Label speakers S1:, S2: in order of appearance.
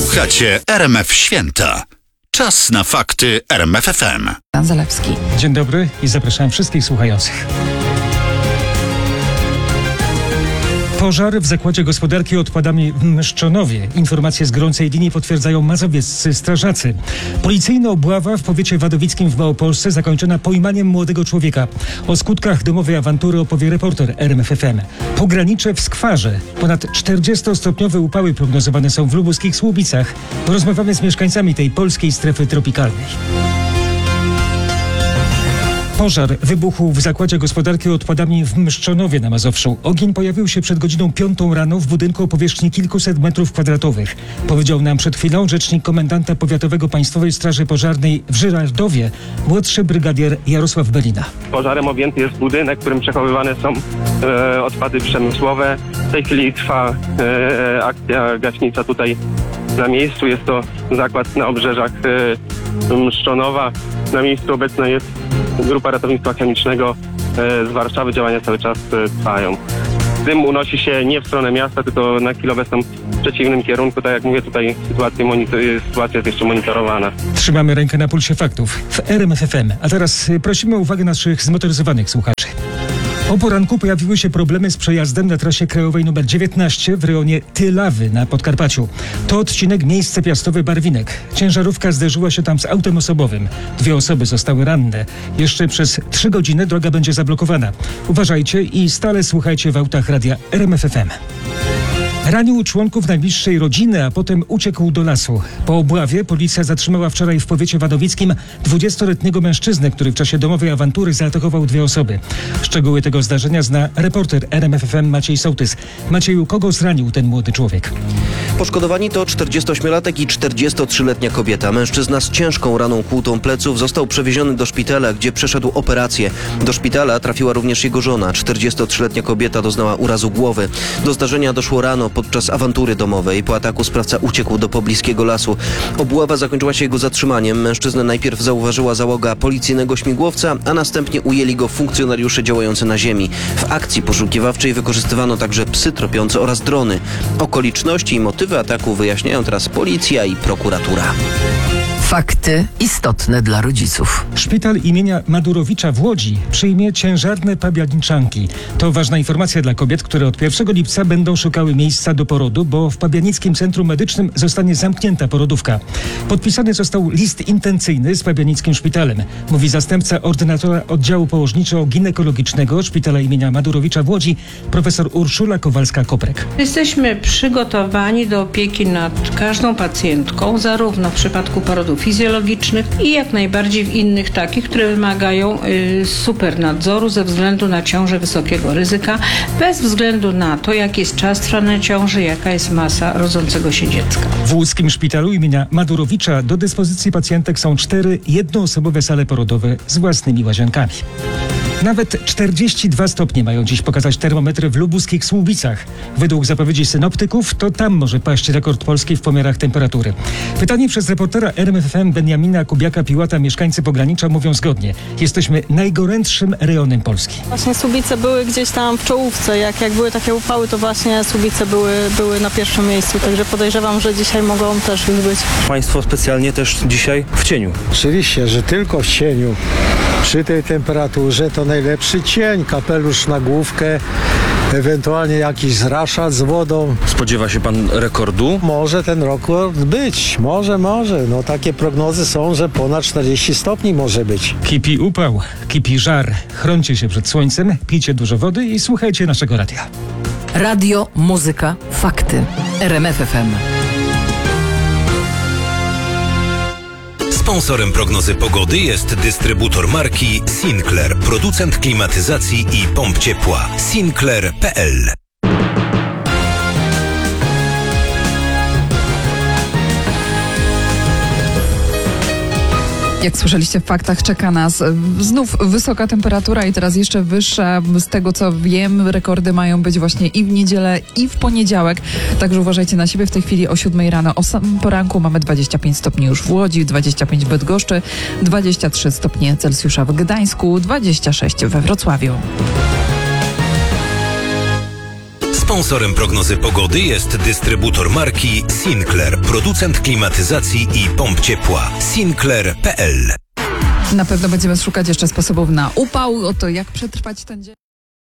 S1: Słuchacie RMF Święta. Czas na fakty RMF FM.
S2: Pan Zalewski.
S3: Dzień dobry i zapraszam wszystkich słuchających. Pożar w zakładzie gospodarki odpadami w Mszczonowie. Informacje z gorącej linii potwierdzają mazowieccy strażacy. Policyjna obława w powiecie wadowickim w Małopolsce zakończona pojmaniem młodego człowieka. O skutkach domowej awantury opowie reporter RMF FM. Pogranicze w Skwarze. Ponad 40-stopniowe upały prognozowane są w lubuskich Słubicach. Rozmawiamy z mieszkańcami tej polskiej strefy tropikalnej. Pożar wybuchł w zakładzie gospodarki odpadami w Mszczonowie na Mazowszu. Ogień pojawił się przed godziną 5 rano w budynku o powierzchni kilkuset metrów kwadratowych. Powiedział nam przed chwilą rzecznik komendanta powiatowego Państwowej Straży Pożarnej w Żyrardowie, młodszy brygadier Jarosław Belina.
S4: Pożarem objęty jest budynek, w którym przechowywane są odpady przemysłowe. W tej chwili trwa akcja gaśnicza tutaj na miejscu. Jest to zakład na obrzeżach Mszczonowa. Na miejscu obecna jest Grupa Ratownictwa Chemicznego z Warszawy. Działania cały czas trwają. Dym unosi się nie w stronę miasta, tylko na chwilę obecną w przeciwnym kierunku. Tak jak mówię, tutaj sytuacja jest jeszcze monitorowana.
S3: Trzymamy rękę na pulsie faktów w RMF FM. A teraz prosimy o uwagę naszych zmotoryzowanych słuchaczy. O poranku pojawiły się problemy z przejazdem na trasie krajowej nr 19 w rejonie Tylawy na Podkarpaciu. To odcinek miejsce Piastowy Barwinek. Ciężarówka zderzyła się tam z autem osobowym. 2 osoby zostały ranne. Jeszcze przez 3 godziny droga będzie zablokowana. Uważajcie i stale słuchajcie w autach radia RMF FM. Ranił członków najbliższej rodziny, a potem uciekł do lasu. Po obławie policja zatrzymała wczoraj w powiecie wadowickim 20-letniego mężczyznę, który w czasie domowej awantury zaatakował 2 osoby. Szczegóły tego zdarzenia zna reporter RMF FM Maciej Sołtys. Macieju, kogo zranił ten młody człowiek?
S5: Poszkodowani to 48-latek i 43-letnia kobieta. Mężczyzna z ciężką raną kłutą pleców został przewieziony do szpitala, gdzie przeszedł operację. Do szpitala trafiła również jego żona. 43-letnia kobieta doznała urazu głowy. Do zdarzenia doszło rano podczas awantury domowej. Po ataku sprawca uciekł do pobliskiego lasu. Obława zakończyła się jego zatrzymaniem. Mężczyznę najpierw zauważyła załoga policyjnego śmigłowca, a następnie ujęli go funkcjonariusze działający na ziemi. W akcji poszukiwawczej wykorzystywano także psy tropiące oraz drony. Okoliczności i motywy ataku wyjaśniają teraz policja i prokuratura.
S2: Fakty istotne dla rodziców.
S3: Szpital imienia Madurowicza w Łodzi przyjmie ciężarne pabianiczanki. To ważna informacja dla kobiet, które od 1 lipca będą szukały miejsca do porodu, bo w Pabianickim Centrum Medycznym zostanie zamknięta porodówka. Podpisany został list intencyjny z Pabianickim Szpitalem, mówi zastępca ordynatora oddziału położniczo-ginekologicznego Szpitala imienia Madurowicza w Łodzi, profesor Urszula Kowalska-Koprek.
S6: Jesteśmy przygotowani do opieki nad każdą pacjentką, zarówno w przypadku porodów fizjologicznych i jak najbardziej w innych takich, które wymagają supernadzoru ze względu na ciążę wysokiego ryzyka, bez względu na to, jaki jest czas trwania ciąży, jaka jest masa rodzącego się dziecka.
S3: W łódzkim szpitalu imienia Madurowicza do dyspozycji pacjentek są 4 jednoosobowe sale porodowe z własnymi łazienkami. Nawet 42 stopnie mają dziś pokazać termometry w lubuskich Słubicach. Według zapowiedzi synoptyków to tam może paść rekord Polski w pomiarach temperatury. Pytanie przez reportera RMF FM Benjamina Kubiaka-Piłata mieszkańcy pogranicza mówią zgodnie. Jesteśmy najgorętszym rejonem Polski.
S7: Właśnie Słubice były gdzieś tam w czołówce. Jak były takie upały, to właśnie Słubice były na pierwszym miejscu. Także podejrzewam, że dzisiaj mogą też już być.
S8: Państwo specjalnie też dzisiaj w cieniu.
S9: Oczywiście, że tylko w cieniu. Przy tej temperaturze to najlepszy cień, kapelusz na główkę, ewentualnie jakiś zraszacz z wodą.
S8: Spodziewa się pan rekordu?
S9: Może ten rekord być, może. No takie prognozy są, że ponad 40 stopni może być.
S3: Kipi upał, kipi żar. Chroncie się przed słońcem, pijcie dużo wody i słuchajcie naszego radia.
S2: Radio, muzyka, fakty. RMF FM.
S10: Sponsorem prognozy pogody jest dystrybutor marki Sinclair, producent klimatyzacji i pomp ciepła. Sinclair.pl.
S11: Jak słyszeliście w faktach, czeka nas znów wysoka temperatura i teraz jeszcze wyższa. Z tego co wiem, rekordy mają być właśnie i w niedzielę, i w poniedziałek. Także uważajcie na siebie. W tej chwili o 7 rano, o samym poranku mamy 25 stopni już w Łodzi, 25 w Bydgoszczy, 23 stopnie Celsjusza w Gdańsku, 26 we Wrocławiu.
S10: Sponsorem prognozy pogody jest dystrybutor marki Sinclair, producent klimatyzacji i pomp ciepła. Sinclair.pl.
S11: Na pewno będziemy szukać jeszcze sposobów na upał, o to jak przetrwać ten dzień.